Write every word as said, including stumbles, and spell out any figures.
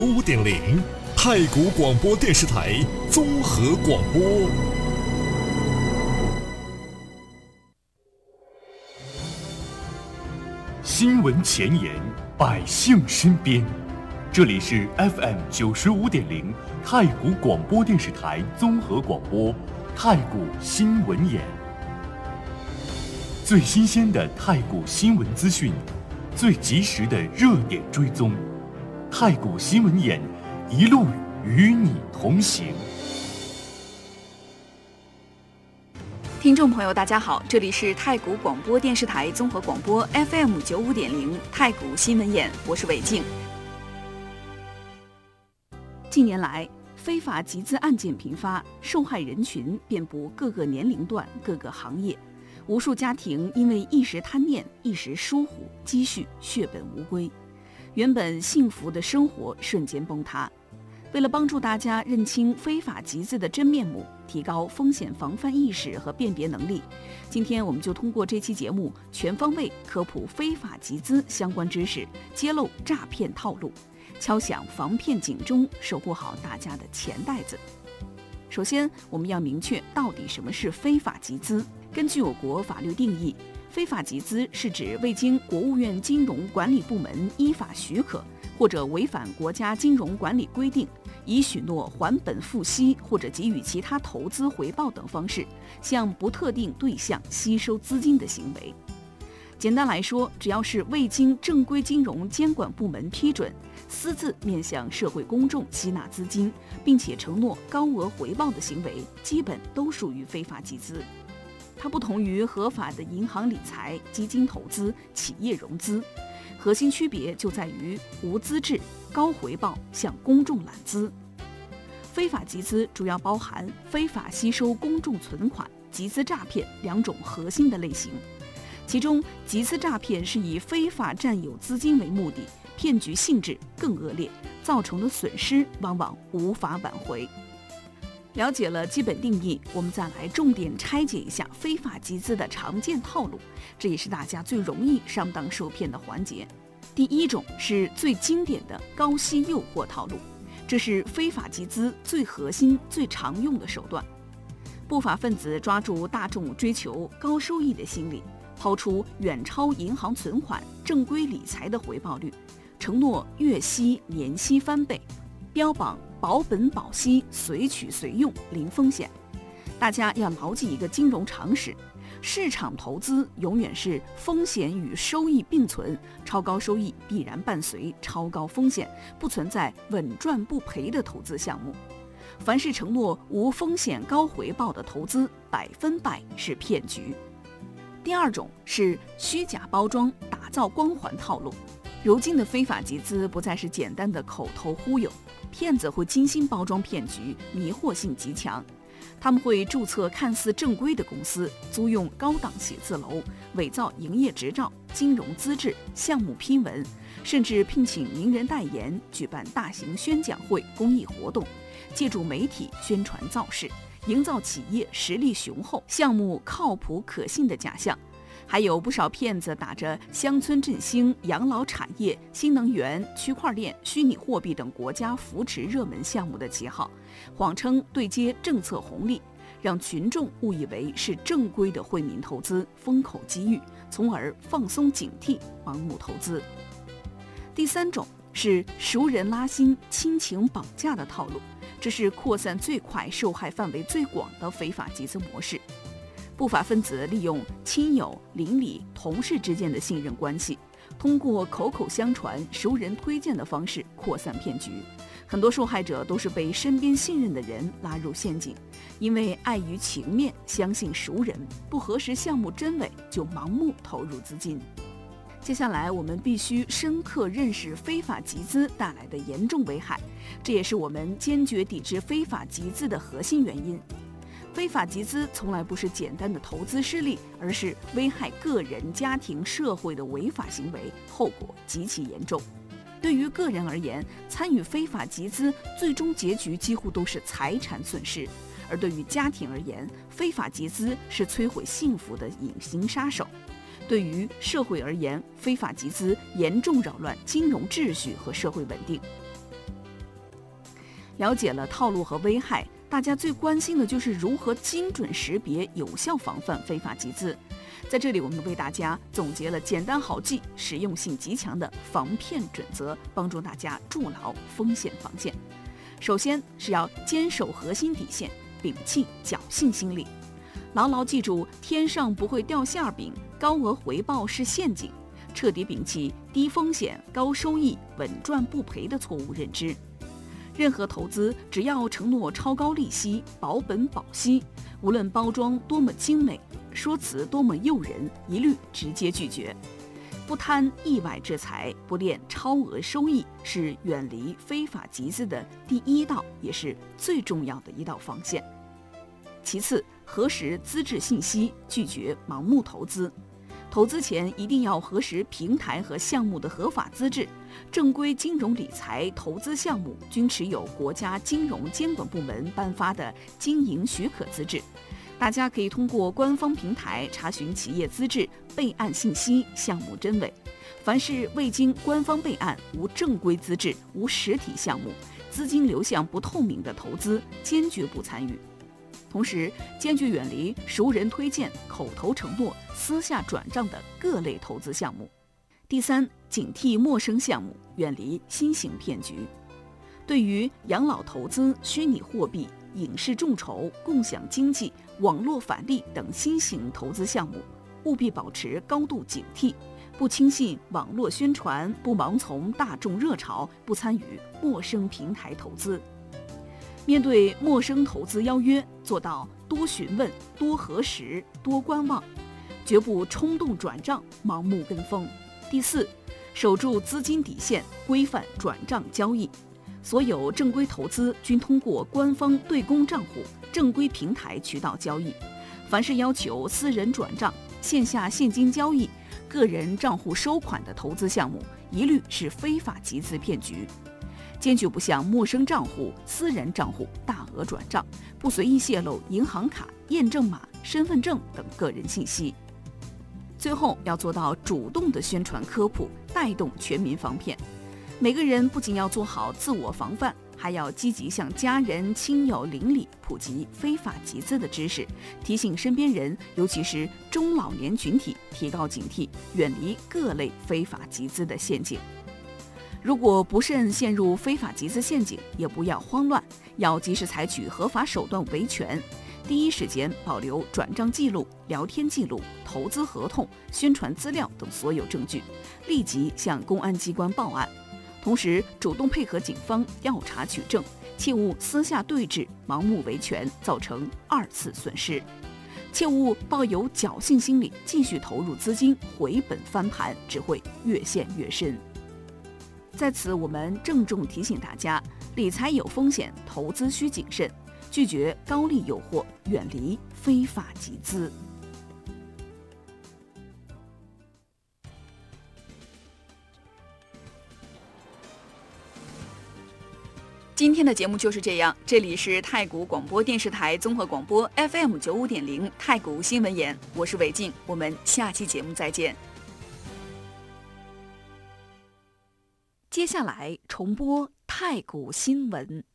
五点零太谷广播电视台综合广播。新闻前沿，百姓身边。这里是 F M 九十五点零太谷广播电视台综合广播，太谷新闻眼。最新鲜的太谷新闻资讯，最及时的热点追踪。太谷新闻眼，一路与你同行。 听众朋友大家好，这里是太谷广播电视台综合广播 F M 九五点零太谷新闻眼，我是韦静。近年来，非法集资案件频发，受害人群遍布各个年龄段、各个行业，无数家庭因为一时贪念、一时疏忽，积蓄血本无归，原本幸福的生活瞬间崩塌。为了帮助大家认清非法集资的真面目，提高风险防范意识和辨别能力，今天我们就通过这期节目全方位科普非法集资相关知识，揭露诈骗套路，敲响防骗警钟，守护好大家的钱袋子。首先，我们要明确到底什么是非法集资。根据我国法律定义，非法集资是指未经国务院金融管理部门依法许可，或者违反国家金融管理规定，以许诺还本付息或者给予其他投资回报等方式，向不特定对象吸收资金的行为。简单来说，只要是未经正规金融监管部门批准，私自面向社会公众吸纳资金，并且承诺高额回报的行为，基本都属于非法集资。它不同于合法的银行理财、基金投资、企业融资，核心区别就在于无资质、高回报，向公众揽资。非法集资主要包含非法吸收公众存款、集资诈骗两种核心的类型。其中，集资诈骗是以非法占有资金为目的，骗局性质更恶劣，造成的损失往往无法挽回。了解了基本定义，我们再来重点拆解一下非法集资的常见套路，这也是大家最容易上当受骗的环节。第一种是最经典的高息诱惑套路，这是非法集资最核心、最常用的手段。不法分子抓住大众追求高收益的心理，抛出远超银行存款、正规理财的回报率，承诺月息、年息翻倍，标榜保本保息、随取随用、零风险。大家要牢记一个金融常识，市场投资永远是风险与收益并存，超高收益必然伴随超高风险，不存在稳赚不赔的投资项目。凡是承诺无风险高回报的投资，百分百是骗局。第二种是虚假包装、打造光环套路。如今的非法集资不再是简单的口头忽悠，骗子会精心包装骗局，迷惑性极强。他们会注册看似正规的公司，租用高档写字楼，伪造营业执照、金融资质、项目批文，甚至聘请名人代言，举办大型宣讲会、公益活动，借助媒体宣传造势，营造企业实力雄厚、项目靠谱可信的假象。还有不少骗子打着乡村振兴、养老产业、新能源、区块链、虚拟货币等国家扶持热门项目的旗号，谎称对接政策红利，让群众误以为是正规的惠民投资，风口机遇，从而放松警惕，盲目投资。第三种是熟人拉新、亲情绑架的套路，这是扩散最快、受害范围最广的非法集资模式。不法分子利用亲友、邻里、同事之间的信任关系，通过口口相传、熟人推荐的方式扩散骗局。很多受害者都是被身边信任的人拉入陷阱，因为碍于情面，相信熟人，不核实项目真伪就盲目投入资金。接下来，我们必须深刻认识非法集资带来的严重危害，这也是我们坚决抵制非法集资的核心原因。非法集资从来不是简单的投资失利，而是危害个人、家庭、社会的违法行为，后果极其严重。对于个人而言，参与非法集资，最终结局几乎都是财产损失；而对于家庭而言，非法集资是摧毁幸福的隐形杀手。对于社会而言，非法集资严重扰乱金融秩序和社会稳定。 了解了套路和危害，大家最关心的就是如何精准识别、有效防范非法集资。在这里，我们为大家总结了简单好记、实用性极强的防骗准则，帮助大家筑牢风险防线。首先是要坚守核心底线，摒弃侥幸心理，牢牢记住天上不会掉馅饼，高额回报是陷阱，彻底摒弃低风险高收益、稳赚不赔的错误认知。任何投资只要承诺超高利息、保本保息，无论包装多么精美，说辞多么诱人，一律直接拒绝。不贪意外之财，不恋超额收益，是远离非法集资的第一道，也是最重要的一道防线。其次，核实资质信息，拒绝盲目投资。投资前一定要核实平台和项目的合法资质，正规金融理财投资项目均持有国家金融监管部门颁发的经营许可资质。大家可以通过官方平台查询企业资质、备案信息、项目真伪。凡是未经官方备案、无正规资质、无实体项目、资金流向不透明的投资，坚决不参与。同时，坚决远离熟人推荐、口头承诺、私下转账的各类投资项目。第三，警惕陌生项目，远离新型骗局。对于养老投资、虚拟货币、影视众筹、共享经济、网络返利等新型投资项目，务必保持高度警惕，不轻信网络宣传，不盲从大众热潮，不参与陌生平台投资。面对陌生投资邀约，做到多询问、多核实、多观望，绝不冲动转账、盲目跟风。第四，守住资金底线，规范转账交易。所有正规投资均通过官方对公账户、正规平台渠道交易。凡是要求私人转账、线下现金交易、个人账户收款的投资项目，一律是非法集资骗局。坚决不向陌生账户、私人账户大额转账，不随意泄露银行卡、验证码、身份证等个人信息。最后，要做到主动的宣传科普，带动全民防骗。每个人不仅要做好自我防范，还要积极向家人、亲友、邻里普及非法集资的知识，提醒身边人，尤其是中老年群体提高警惕，远离各类非法集资的陷阱。如果不慎陷入非法集资陷阱，也不要慌乱，要及时采取合法手段维权，第一时间保留转账记录、聊天记录、投资合同、宣传资料等所有证据，立即向公安机关报案。同时，主动配合警方调查取证，切勿私下对峙、盲目维权，造成二次损失。切勿抱有侥幸心理，继续投入资金，回本翻盘只会越陷越深。在此，我们郑重提醒大家，理财有风险，投资需谨慎，拒绝高利诱惑，远离非法集资。今天的节目就是这样，这里是太谷广播电视台综合广播 F M 九五点零太谷新闻眼，我是韦静，我们下期节目再见。接下来重播太谷新闻。